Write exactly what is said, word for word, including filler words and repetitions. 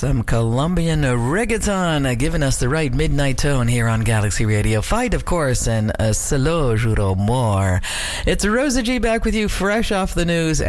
Some Colombian reggaeton, uh, giving us the right midnight tone here on Galaxy Radio. Fight, of course, and uh, Solo Juro More. It's Rosa G back with you fresh off the news.